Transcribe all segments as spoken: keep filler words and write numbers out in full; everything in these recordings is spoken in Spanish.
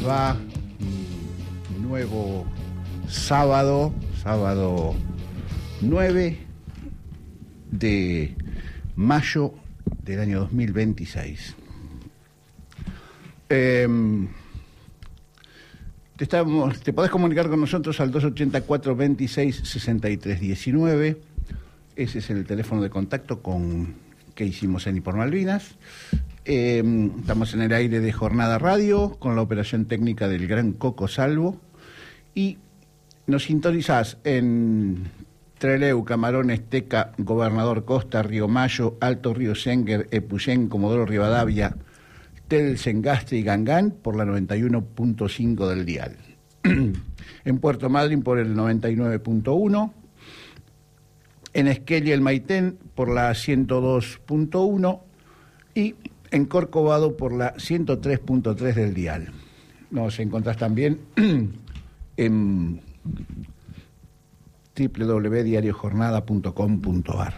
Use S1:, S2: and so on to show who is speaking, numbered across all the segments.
S1: les va? Nuevo sábado, sábado nueve de mayo del año dos mil veintiséis. Eh, te, estamos, te podés comunicar con nosotros al dos ochenta y cuatro, veintiséis, sesenta y tres, diecinueve. Ese es el teléfono de contacto con que hicimos en Y por Malvinas. Eh, estamos en el aire de Jornada Radio con la operación técnica del gran Coco Salvo, y nos sintonizás en Trelew, Camarones, Teca, Gobernador Costa, Río Mayo, Alto Río Senguer, Epuyén, Comodoro Rivadavia, Tel, Sengastre y Gangán por la noventa y uno punto cinco del dial. En Puerto Madryn por el noventa y nueve punto uno. En Esquel y el Maitén por la ciento dos punto uno y en Corcovado por la ciento tres punto tres del dial. Nos encontrás también en doble u doble u doble u punto diario jornada punto com punto a r.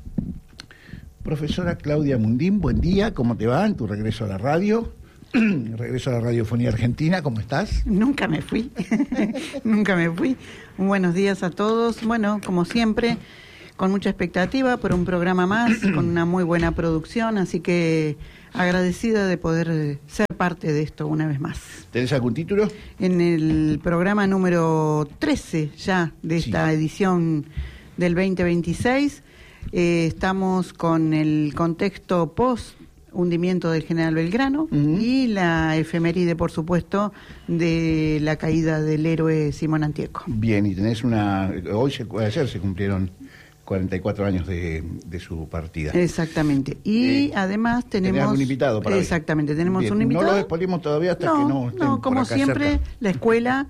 S1: Profesora Claudia Mundín, buen día, ¿cómo te va en tu regreso a la radio? Regreso a la radiofonía argentina, ¿cómo estás?
S2: Nunca me fui, nunca me fui. Buenos días a todos. Bueno, como siempre, con mucha expectativa por un programa más, con una muy buena producción, así que agradecida de poder ser parte de esto una vez más.
S1: ¿Tenés algún título?
S2: En el programa número trece ya de esta sí. edición del veinte veintiséis, eh, estamos con el contexto post hundimiento del General Belgrano uh-huh. y la efeméride, por supuesto, de la caída del héroe Simón Antieco.
S1: Bien, y tenés una... Hoy, se, ayer se cumplieron cuarenta y cuatro años de, de su partida.
S2: Exactamente. Y eh, además tenemos...
S1: ¿Tenés algún invitado para
S2: Exactamente,
S1: hoy?
S2: tenemos
S1: Bien.
S2: un invitado.
S1: No lo expolimos todavía hasta
S2: no,
S1: que no estén
S2: No, como
S1: por acá
S2: siempre,
S1: cerca.
S2: La escuela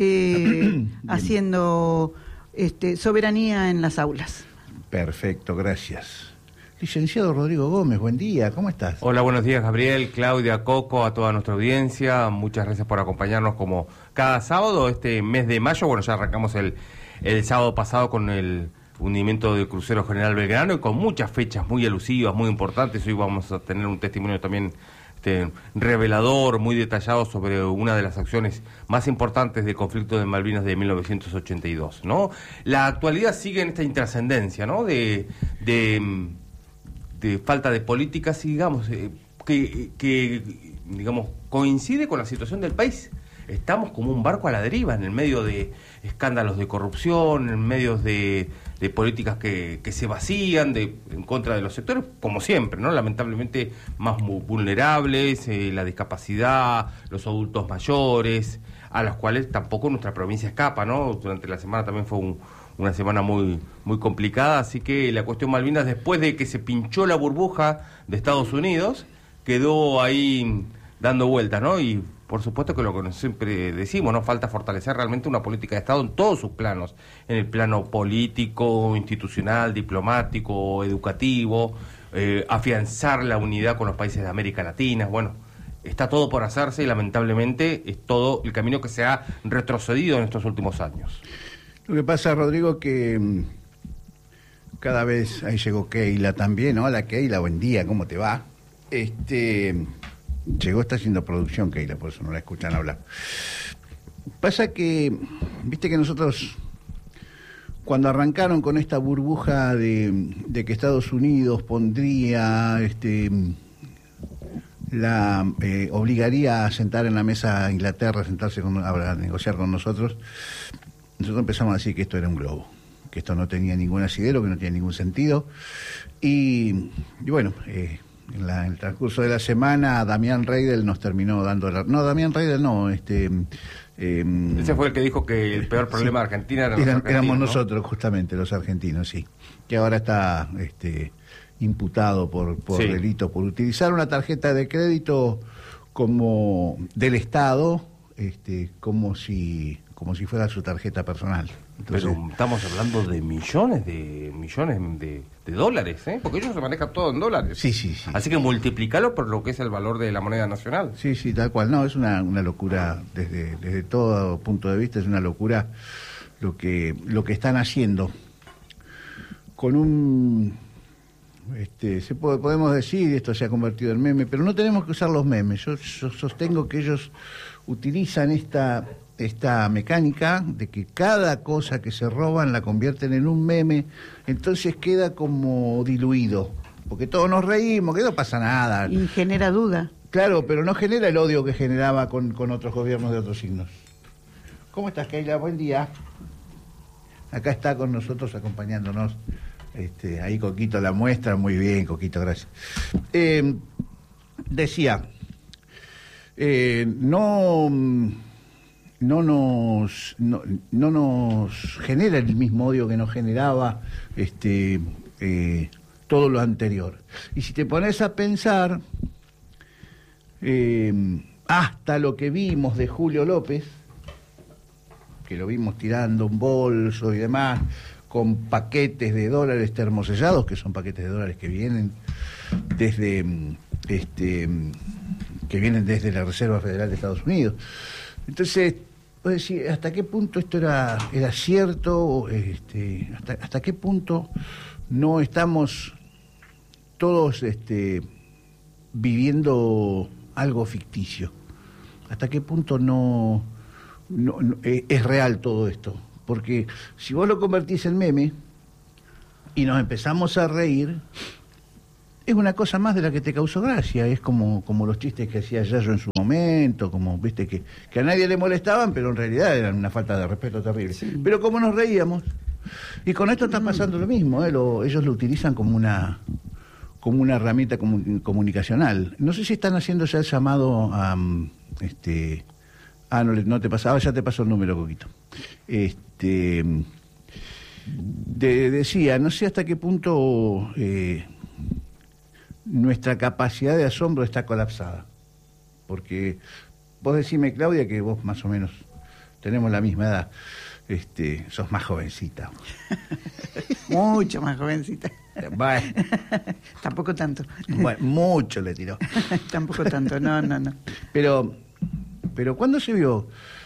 S2: eh, haciendo este, soberanía en las aulas.
S1: Perfecto, gracias. Licenciado Rodrigo Gómez, buen día, ¿cómo estás?
S3: Hola, buenos días, Gabriel, Claudia, Coco, a toda nuestra audiencia. Muchas gracias por acompañarnos como cada sábado, este mes de mayo. Bueno, ya arrancamos el, el sábado pasado con el hundimiento del crucero General Belgrano y con muchas fechas muy elusivas, muy importantes. Hoy vamos a tener un testimonio también este, revelador, muy detallado sobre una de las acciones más importantes del conflicto de Malvinas de mil novecientos ochenta y dos, ¿no? La actualidad sigue en esta intrascendencia, ¿no? De... de de falta de políticas, digamos, eh, que, que digamos coincide con la situación del país. Estamos como un barco a la deriva, en el medio de escándalos de corrupción, en medio de, de políticas que, que se vacían de, en contra de los sectores, como siempre, ¿no? Lamentablemente más vulnerables, eh, la discapacidad, los adultos mayores, a los cuales tampoco nuestra provincia escapa, ¿no? Durante la semana también fue un una semana muy muy complicada, así que la cuestión Malvinas, después de que se pinchó la burbuja de Estados Unidos, quedó ahí dando vueltas, ¿no? Y por supuesto que lo que siempre decimos, ¿no? Falta fortalecer realmente una política de Estado en todos sus planos, en el plano político, institucional, diplomático, educativo, eh, afianzar la unidad con los países de América Latina, bueno, está todo por hacerse y lamentablemente es todo el camino que se ha retrocedido en estos últimos años.
S1: Lo que pasa, Rodrigo, que cada vez, ahí llegó Keila también. Hola Keila, buen día, ¿cómo te va? Este, llegó, está haciendo producción Keila, por eso no la escuchan hablar. Pasa que, viste que nosotros, cuando arrancaron con esta burbuja de, de que Estados Unidos pondría, este, la eh, obligaría a sentar en la mesa a Inglaterra, a sentarse con, a negociar con nosotros, nosotros empezamos a decir que esto era un globo, que esto no tenía ningún asidero, que no tenía ningún sentido. Y, y bueno, eh, en, la, en el transcurso de la semana, Damián Reidel nos terminó dando... La, no, Damián Reidel no, este... Eh,
S3: Ese fue el que dijo que el peor problema sí, de Argentina era los
S1: eran,
S3: argentinos,
S1: éramos
S3: ¿no?
S1: nosotros, justamente, los argentinos, sí. Que ahora está este, imputado por, por sí. delito, por utilizar una tarjeta de crédito como del Estado, este, como si... como si fuera su tarjeta personal. Entonces,
S3: pero estamos hablando de millones de millones de, de dólares, ¿eh? Porque ellos se manejan todo en dólares.
S1: Sí, sí, sí.
S3: Así que multiplícalo por lo que es el valor de la moneda nacional.
S1: Sí, sí, tal cual. No, es una, una locura, desde, desde todo punto de vista, es una locura lo que, lo que están haciendo. Con un... Este, se puede, podemos decir, esto se ha convertido en meme, pero no tenemos que usar los memes. Yo, yo sostengo que ellos utilizan esta, esta mecánica de que cada cosa que se roban la convierten en un meme, entonces queda como diluido, porque todos nos reímos, que no pasa nada.
S2: Y genera duda.
S1: Claro, pero no genera el odio que generaba con, con otros gobiernos de otros signos. ¿Cómo estás, Keila? Buen día. Acá está con nosotros acompañándonos. Este, ahí Coquito la muestra. Muy bien, Coquito, gracias. Eh, decía, eh, no, no, nos, no, no nos genera el mismo odio que nos generaba este, eh, todo lo anterior. Y si te pones a pensar, eh, hasta lo que vimos de Julio López, que lo vimos tirando un bolso y demás, con paquetes de dólares termosellados, que son paquetes de dólares que vienen desde este que vienen desde la Reserva Federal de Estados Unidos. Entonces, vos decís, ¿hasta qué punto esto era, era cierto? Este, hasta, ¿Hasta qué punto no estamos todos este, viviendo algo ficticio? ¿Hasta qué punto no... No, no, es real todo esto? Porque si vos lo convertís en meme y nos empezamos a reír, es una cosa más de la que te causó gracia. Es como, como los chistes que hacía Yayo en su momento, como viste que, que a nadie le molestaban, pero en realidad eran una falta de respeto terrible. Sí. Pero como nos reíamos, y con esto está pasando lo mismo, ¿eh? lo, ellos lo utilizan como una como una herramienta comun, comunicacional. No sé si están haciendo ya el llamado a um, este Ah, no, no te pasaba, ya te pasó el número, Coquito. Este, de, decía, no sé hasta qué punto eh, nuestra capacidad de asombro está colapsada. Porque vos decime, Claudia, que vos más o menos tenemos la misma edad. Este, sos más jovencita.
S2: Mucho más jovencita.
S1: Bueno.
S2: Tampoco tanto.
S1: Bueno, mucho le tiró.
S2: Tampoco tanto, no, no, no.
S1: Pero... Pero ¿cuándo se vio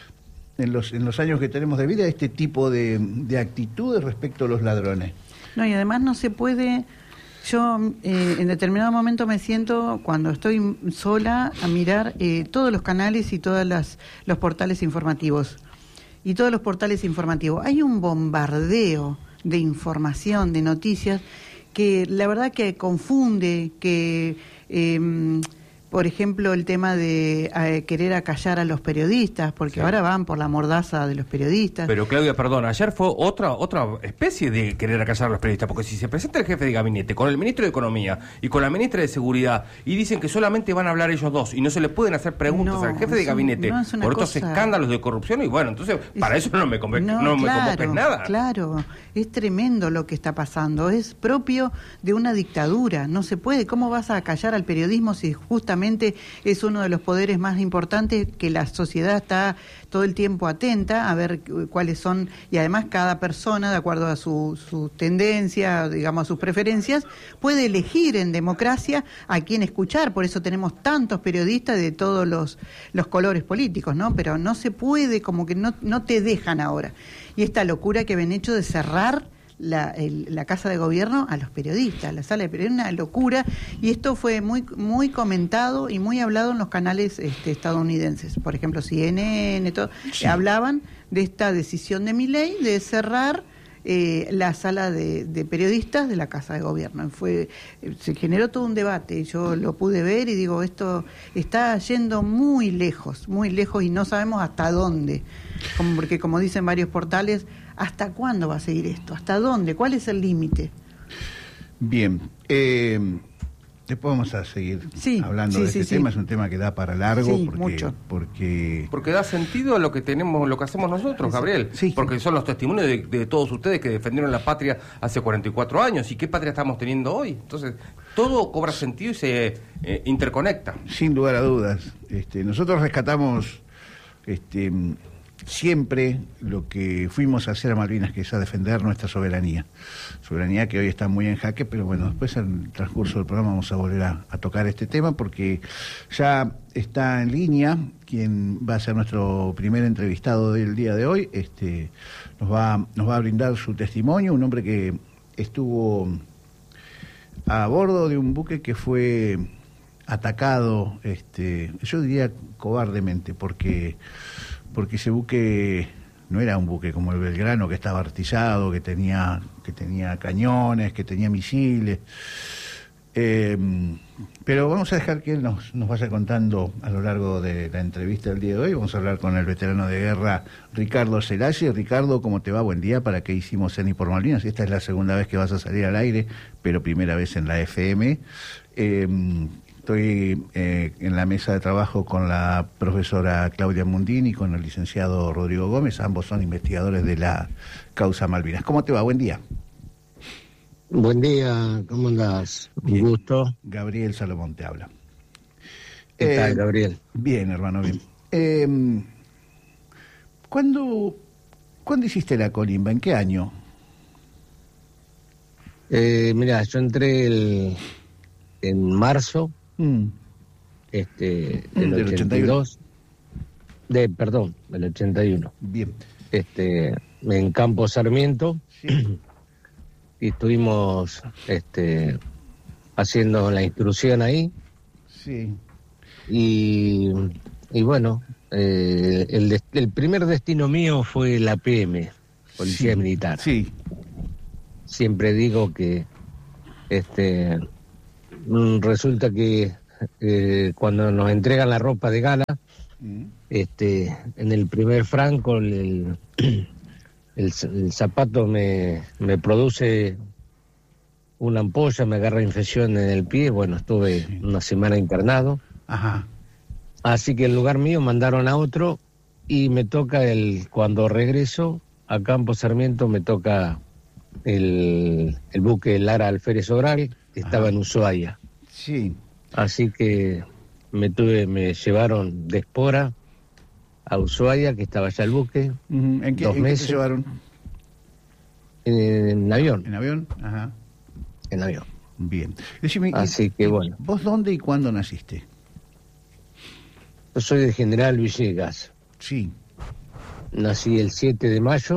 S1: en los, en los años que tenemos de vida este tipo de, de actitudes respecto a los ladrones?
S2: No, y además no se puede... Yo eh, en determinado momento me siento, cuando estoy sola, a mirar eh, todos los canales y todos los portales informativos. Y todos los portales informativos. Hay un bombardeo de información, de noticias, que la verdad que confunde, que... Eh, Por ejemplo, el tema de eh, querer acallar a los periodistas, porque sí. ahora van por la mordaza de los periodistas.
S3: Pero Claudia, perdón, ayer fue otra otra especie de querer acallar a los periodistas, porque si se presenta el jefe de gabinete con el ministro de Economía y con la ministra de Seguridad y dicen que solamente van a hablar ellos dos y no se les pueden hacer preguntas no, al jefe de gabinete no por estos cosa... escándalos de corrupción, y bueno, entonces para es... eso no me, convoques, no, no claro, me convoques nada.
S2: Claro, es tremendo lo que está pasando, es propio de una dictadura, no se puede. ¿Cómo vas a acallar al periodismo si justamente es uno de los poderes más importantes, que la sociedad está todo el tiempo atenta a ver cuáles son, y además cada persona, de acuerdo a su, su tendencia, digamos a sus preferencias, puede elegir en democracia a quién escuchar? Por eso tenemos tantos periodistas de todos los, los colores políticos, ¿no? Pero no se puede, como que no, no te dejan ahora. Y esta locura que ven hecho de cerrar La, el, la Casa de Gobierno a los periodistas, la sala de periodistas, una locura, y esto fue muy muy comentado y muy hablado en los canales este, estadounidenses, por ejemplo C N N, todo, sí. hablaban de esta decisión de Milei de cerrar eh, la sala de, de periodistas de la Casa de Gobierno. Fue, se generó todo un debate, yo lo pude ver y digo, esto está yendo muy lejos, muy lejos, y no sabemos hasta dónde, como, porque como dicen varios portales, ¿hasta cuándo va a seguir esto? ¿Hasta dónde? ¿Cuál es el límite?
S1: Bien, eh, después vamos a seguir sí, hablando sí, de sí, este sí. tema. Es un tema que da para largo
S2: sí,
S1: porque,
S2: mucho.
S1: porque
S3: porque da sentido a lo que tenemos, lo que hacemos nosotros, Gabriel. Sí. Porque son los testimonios de, de todos ustedes que defendieron la patria hace cuarenta y cuatro años. ¿Y qué patria estamos teniendo hoy? Entonces, todo cobra sentido y se eh, interconecta.
S1: Sin lugar a dudas. Este, nosotros rescatamos... Este, siempre lo que fuimos a hacer a Malvinas, que es a defender nuestra soberanía. Soberanía que hoy está muy en jaque, pero bueno, después en el transcurso del programa vamos a volver a, a tocar este tema, porque ya está en línea quien va a ser nuestro primer entrevistado del día de hoy. Este, nos va, nos va a brindar su testimonio, un hombre que estuvo a bordo de un buque que fue atacado, este, yo diría cobardemente, porque, porque ese buque no era un buque como el Belgrano, que estaba artillado, que tenía, que tenía cañones, que tenía misiles. Eh, pero vamos a dejar que él nos, nos vaya contando a lo largo de la entrevista del día de hoy. Vamos a hablar con el veterano de guerra Ricardo Celasi. Ricardo, ¿cómo te va? Buen día. ¿Para qué hicimos Eni por Malvinas? Esta es la segunda vez que vas a salir al aire, pero primera vez en la F M. Eh, estoy eh, en la mesa de trabajo con la profesora Claudia Mundini y con el licenciado Rodrigo Gómez. Ambos son investigadores de la causa Malvinas. ¿Cómo te va? Buen día.
S4: Buen día, ¿cómo andás?
S1: Bien.
S4: Un gusto.
S1: Gabriel Salomón te habla.
S4: ¿Qué
S1: Eh,
S4: tal, Gabriel?
S1: Bien, hermano, bien. Eh, ¿cuándo, ¿Cuándo hiciste la colimba? ¿En qué año?
S4: Eh, mira, yo entré el, en marzo
S1: Mm.
S4: este,
S1: Mm,
S4: del
S1: del
S4: ochenta y dos. De, perdón, del ochenta y uno.
S1: Bien.
S4: Este, en Campo Sarmiento.
S1: Sí.
S4: Y estuvimos este, haciendo la instrucción ahí.
S1: Sí.
S4: Y, y bueno, eh, el, des- el primer destino mío fue la P M, Policía
S1: Sí.
S4: Militar.
S1: Sí.
S4: Siempre digo que este mm, resulta que eh, cuando nos entregan la ropa de gala,
S1: Mm.
S4: este en el primer franco el, el, el zapato me, me produce una ampolla, me agarra infección en el pie. Bueno, estuve
S1: Sí.
S4: una semana internado,
S1: Ajá.
S4: así que en lugar mío mandaron a otro y me toca el cuando regreso a Campo Sarmiento me toca el, el buque Lara Alférez Sobral, que estaba
S1: Ajá.
S4: en Ushuaia.
S1: Sí.
S4: Así que me tuve, me llevaron de Espora a Ushuaia, que estaba ya el buque,
S1: Ujú. ¿En qué,
S4: Dos
S1: en qué te
S4: meses.
S1: llevaron?
S4: en, en avión,
S1: ¿En avión? Ajá.
S4: en avión.
S1: Bien. Decime,
S4: Así
S1: ¿y-
S4: que
S1: y
S4: bueno.
S1: ¿vos dónde y cuándo naciste?
S4: Yo soy de General Villegas.
S1: Sí.
S4: Nací el siete de mayo.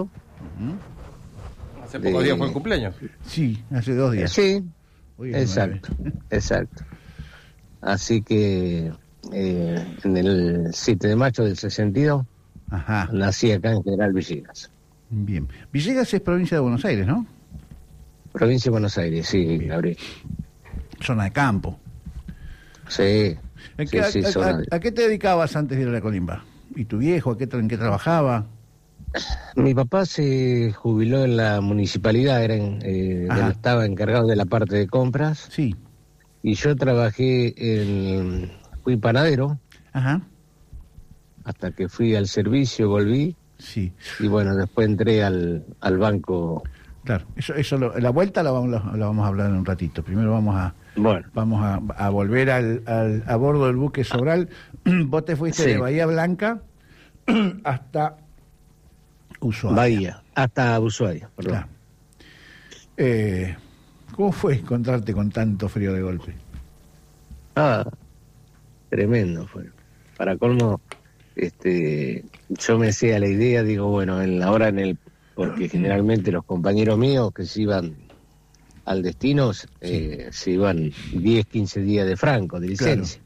S1: Ujú.
S3: Hace pocos
S4: De-
S3: días fue el cumpleaños.
S1: Sí, hace dos días.
S4: Sí,
S1: Hoy es
S4: exacto,
S1: nueve.
S4: exacto. Así que eh, en el siete de mayo del sesenta y dos
S1: Ajá.
S4: nací acá en General Villegas.
S1: Bien. Villegas es provincia de Buenos Aires, ¿no?
S4: Provincia de Buenos Aires, sí,
S1: Bien.
S4: Gabriel.
S1: Zona de campo.
S4: Sí,
S1: ¿En
S4: sí,
S1: qué- a,
S4: sí,
S1: a-
S4: zona
S1: a-
S4: de-
S1: a qué te dedicabas antes de ir a la colimba? ¿Y tu viejo? ¿A qué, tra- en qué trabajaba?
S4: Mi papá se jubiló en la municipalidad, era en, eh,
S1: Ajá.
S4: él estaba encargado de la parte de compras,
S1: Sí.
S4: y yo trabajé en, fui panadero,
S1: Ajá.
S4: hasta que fui al servicio, volví,
S1: Sí.
S4: y bueno, después entré al, al banco.
S1: Claro. Eso, eso lo- la vuelta la vamos, la, la vamos a hablar en un ratito. Primero vamos a
S4: Bueno,
S1: vamos a, a volver al, al- a bordo del buque Sobral. Vos te fuiste
S4: Sí.
S1: de Bahía Blanca hasta Ushuaia.
S4: Bahía, hasta Ushuaia, perdón.
S1: Claro. Eh, ¿Cómo fue encontrarte con tanto frío de golpe?
S4: Ah, tremendo fue. Para colmo, este, yo me hacía la idea, digo, bueno, en la hora en el, porque generalmente los compañeros míos que se iban al destino, eh, se iban diez, quince días de franco, de licencia.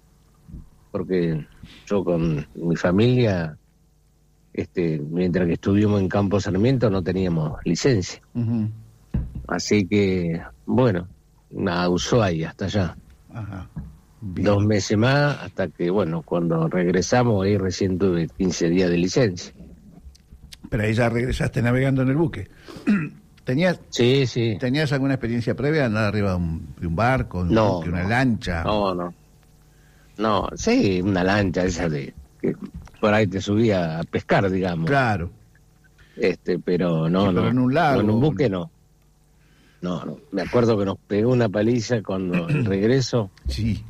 S4: Porque yo con mi familia, este, mientras que estuvimos en Campo Sarmiento no teníamos licencia.
S1: Ujú.
S4: Así que, bueno, a Ushuaia hasta allá.
S1: Ajá. Bien.
S4: Dos meses más, hasta que, bueno, cuando regresamos, ahí recién tuve quince días de licencia.
S1: Pero ahí ya regresaste navegando en el buque. ¿Tenías,
S4: Sí, sí.
S1: ¿Tenías alguna experiencia previa de andar arriba de un, de un barco, de un
S4: No,
S1: buque, una
S4: no.
S1: lancha?
S4: No, no. No, sí, una lancha esa de que por ahí te subía a pescar, digamos.
S1: Claro.
S4: Este, pero no,
S1: Sí, pero
S4: no.
S1: en un lago.
S4: No, en un buque no. No, no. Me acuerdo que nos pegó una paliza cuando el regreso,
S1: Sí.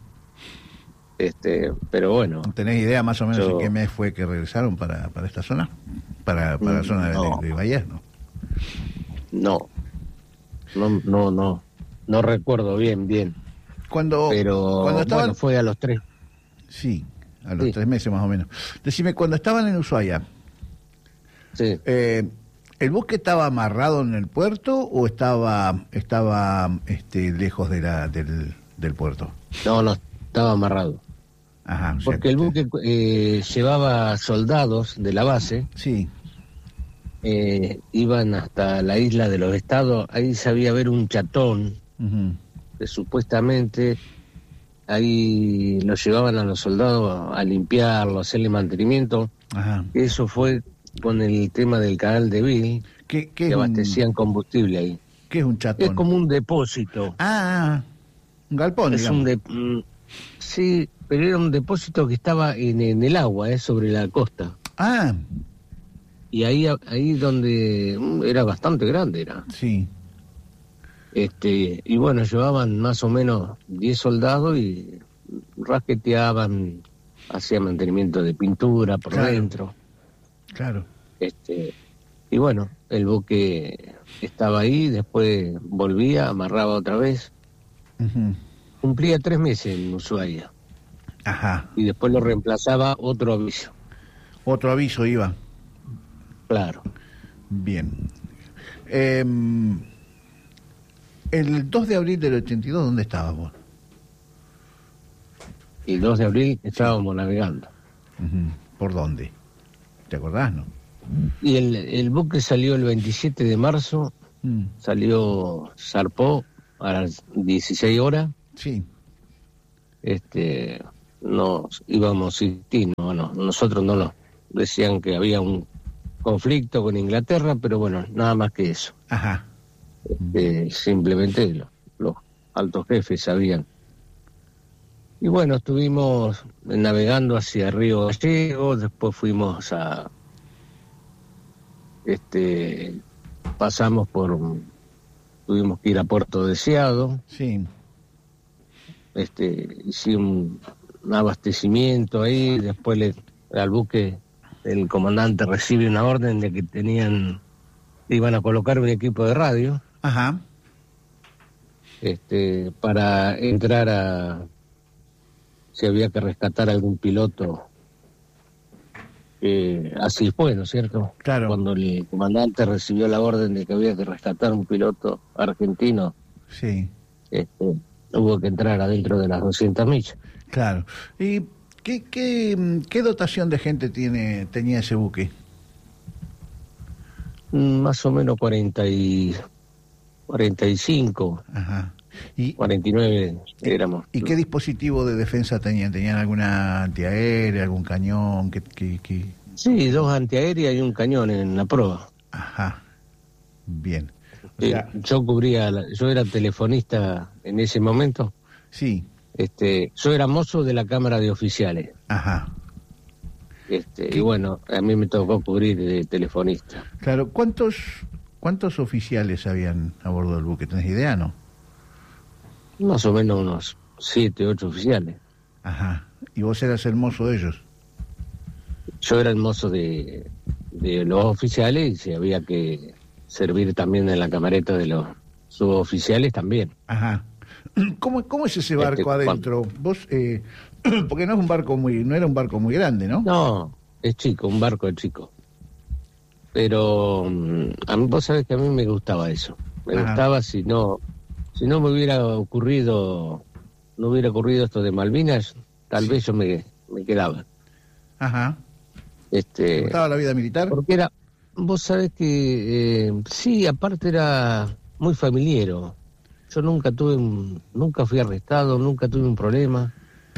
S4: este, pero bueno.
S1: ¿Tenés idea más o menos
S4: Yo-
S1: en qué mes fue que regresaron para, para esta zona? Para, para la
S4: Mm,
S1: zona de,
S4: no.
S1: de, de Bahía, ¿no?
S4: No. No, no, no. No recuerdo bien, bien.
S1: Cuando,
S4: Pero
S1: cuando estaban...
S4: bueno, fue a los tres.
S1: Sí, a los
S4: Sí.
S1: tres meses más o menos. Decime, cuando estaban en Ushuaia,
S4: Sí.
S1: eh, ¿el buque estaba amarrado en el puerto o estaba estaba este, lejos de la, del, del puerto?
S4: No, no, estaba amarrado.
S1: Ajá. O sea,
S4: Porque el buque eh, llevaba soldados de la base,
S1: sí.
S4: eh, iban hasta la isla de los Estados, ahí sabía ver un chatón,
S1: Uh-huh.
S4: que supuestamente ahí los llevaban a los soldados a limpiarlo, a hacerle mantenimiento.
S1: Ajá.
S4: Eso fue con el tema del canal de Bill,
S1: ¿Qué, qué
S4: que
S1: es
S4: abastecían
S1: un,
S4: combustible ahí.
S1: ¿Qué es un chatón?
S4: Es como un depósito.
S1: Ah, un galpón,
S4: Es
S1: digamos.
S4: un de, mm, sí, pero era un depósito que estaba en, en el agua, eh, sobre la costa.
S1: Ah,
S4: Y ahí ahí donde mm, era bastante grande era.
S1: sí.
S4: Este, y bueno, llevaban más o menos diez soldados y rasqueteaban, hacían mantenimiento de pintura por
S1: Claro.
S4: dentro.
S1: Claro.
S4: Este, y bueno, el buque estaba ahí, después volvía, amarraba otra vez.
S1: Uh-huh.
S4: Cumplía tres meses en Ushuaia
S1: Ajá.
S4: y después lo reemplazaba otro aviso.
S1: Otro aviso iba.
S4: Claro.
S1: Bien. Eh, el dos de abril del ochenta y dos, ¿dónde estabas vos?
S4: Y el dos de abril estábamos navegando.
S1: Uh-huh. ¿Por dónde? ¿Te acordás, no?
S4: Y el, el buque salió el veintisiete de marzo,
S1: Mm.
S4: salió, zarpó a las dieciséis horas.
S1: Sí.
S4: Este, nos íbamos sin ti, no, no, nosotros no lo decían que había un conflicto con Inglaterra, pero bueno, nada más que eso.
S1: Ajá.
S4: Este, simplemente lo- los altos jefes sabían. Y bueno, estuvimos navegando hacia Río Gallego, después fuimos a, este, pasamos por, tuvimos que ir a Puerto Deseado,
S1: Sí.
S4: este, hicimos un, un abastecimiento ahí, después le, al buque el comandante recibe una orden de que tenían, iban a colocar un equipo de radio,
S1: Ajá.
S4: este, para entrar a, si había que rescatar algún piloto, eh, así fue, ¿no es cierto?
S1: Claro.
S4: Cuando el comandante recibió la orden de que había que rescatar un piloto argentino,
S1: Sí.
S4: este, hubo que entrar adentro de las doscientas millas.
S1: Claro. ¿Y qué, qué, qué dotación de gente tiene tenía ese buque?
S4: Mm, Más o menos cuarenta y, cuarenta y cinco,
S1: Ajá. ¿Y,
S4: cuarenta y nueve éramos.
S1: ¿Y qué dispositivo de defensa tenían? ¿Tenían alguna antiaérea, algún cañón? ¿Qué, qué, qué?
S4: Sí, dos antiaéreas y un cañón en la proa.
S1: Ajá. Bien. O
S4: Eh,
S1: sea,
S4: yo cubría, la- yo era telefonista en ese momento.
S1: sí.
S4: Este, yo era mozo de la Cámara de Oficiales.
S1: Ajá.
S4: Este,
S1: ¿Qué?
S4: y bueno, a mí me tocó cubrir de telefonista.
S1: Claro. ¿Cuántos cuántos oficiales habían a bordo del buque? ¿Tenés idea, no?
S4: Más o menos unos siete, ocho oficiales.
S1: Ajá. ¿Y vos eras el mozo de ellos?
S4: Yo era el mozo de, de los oficiales y si había que servir también en la camareta de los suboficiales también.
S1: Ajá. ¿Cómo, cómo es ese barco
S4: Este,
S1: adentro? Vos, eh, porque no es un barco muy, no era un barco muy grande, ¿no?
S4: No, es chico, un barco es chico. Pero mm, a mí, vos sabés que a mí me gustaba eso. Me
S1: Ajá.
S4: gustaba si no, si no me hubiera ocurrido, no hubiera ocurrido esto de Malvinas, tal vez yo me, me quedaba.
S1: Ajá.
S4: Este,
S1: ¿Te gustaba la vida militar?
S4: Porque era, vos sabés que eh, sí, aparte era muy familiero. Yo nunca tuve, un, nunca fui arrestado, nunca tuve un problema.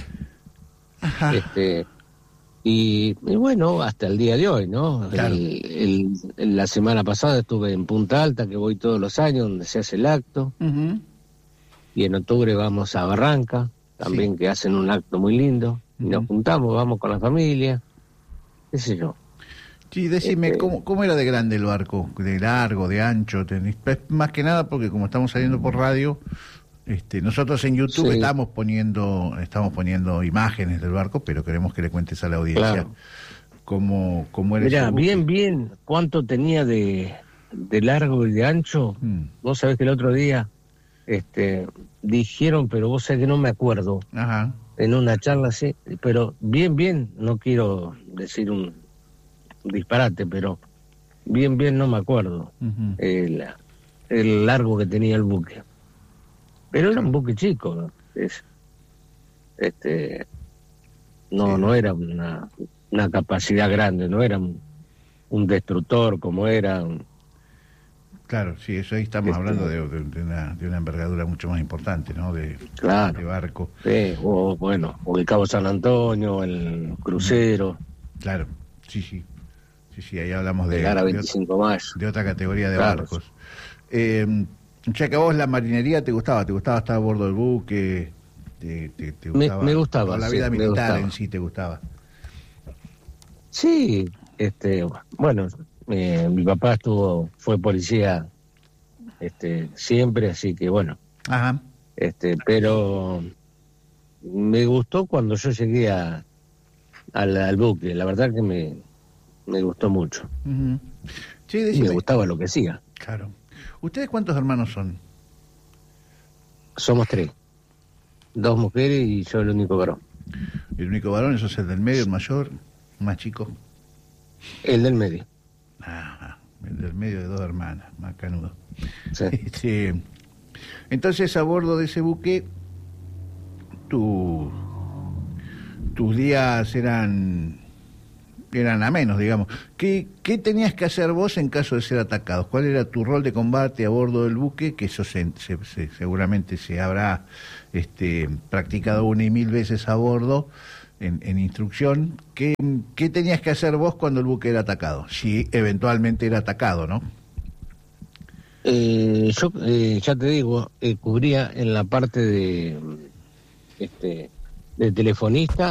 S1: Ajá.
S4: Este, y, y bueno, hasta el día de hoy, ¿no?
S1: Claro.
S4: El- el- la semana pasada estuve en Punta Alta, que voy todos los años, donde se hace el acto.
S1: Ujú.
S4: Y en octubre vamos a Barranca, también
S1: Sí.
S4: que hacen un acto muy lindo. Y nos
S1: Ujú.
S4: juntamos, vamos con la familia, qué sé yo.
S1: Sí, decime,
S4: Este-
S1: ¿cómo, ¿cómo era de grande el barco? ¿De largo, de ancho? Tenés- pues, más que nada porque como estamos saliendo por radio, este, nosotros en YouTube
S4: Sí.
S1: estamos poniendo estamos poniendo imágenes del barco, pero queremos que le cuentes a la audiencia
S4: Claro.
S1: cómo, cómo era
S4: Mirá,
S1: ese buque.
S4: bien, bien, cuánto tenía de, de largo y de ancho.
S1: Mm.
S4: Vos sabés que el otro día este, dijeron, pero vos sabés que no me acuerdo,
S1: Ajá.
S4: en una charla así, pero bien, bien, no quiero decir un disparate, pero bien, bien no me acuerdo
S1: Ujú.
S4: el, el largo que tenía el buque. Pero era un buque chico, ¿no? Es, este no
S1: Sí.
S4: no era una, una capacidad grande, no era un, un destructor como era un-
S1: Claro, sí, eso ahí estamos
S4: Este-
S1: hablando de, de- de una, de una envergadura mucho más importante, ¿no? De,
S4: Claro.
S1: de barco.
S4: sí, o bueno, o el Cabo San Antonio, el crucero,
S1: Claro, sí, sí. Sí, sí, ahí hablamos de,
S4: llegar a
S1: de, ot-
S4: veinticinco de mayo.
S1: de otra categoría de
S4: Claro.
S1: barcos. Eh, ya que a vos la marinería te gustaba, te gustaba estar a bordo del buque, te, te, te
S4: Me-
S1: gustaba.
S4: me gustaba,
S1: o la
S4: sí,
S1: vida
S4: me
S1: militar
S4: gustaba.
S1: en sí te gustaba.
S4: Sí, este, bueno, eh, mi papá estuvo, fue policía, este, siempre, así que bueno,
S1: Ajá.
S4: este, pero me gustó cuando yo llegué a, al, al buque, la verdad que me, me gustó mucho.
S1: Ujú. Sí,
S4: Y me
S1: decime.
S4: gustaba lo que hacía.
S1: Claro. ¿Ustedes cuántos hermanos son?
S4: Somos tres, dos mujeres y yo el único varón.
S1: El único varón, eso es el del medio, el mayor, el más chico.
S4: El del medio.
S1: Ajá. El del medio de dos hermanas, más canudo.
S4: Sí.
S1: Este, entonces, a bordo de ese buque, tu, tus días eran eran a menos, digamos. ¿Qué, ¿Qué tenías que hacer vos en caso de ser atacados? ¿Cuál era tu rol de combate a bordo del buque? Que eso se, se- se- seguramente se habrá este, practicado una y mil veces a bordo en, en instrucción. ¿Qué, ¿Qué tenías que hacer vos cuando el buque era atacado? Si eventualmente era atacado, ¿no?
S4: Eh, yo, eh, ya te digo, eh, cubría en la parte de, este, de telefonista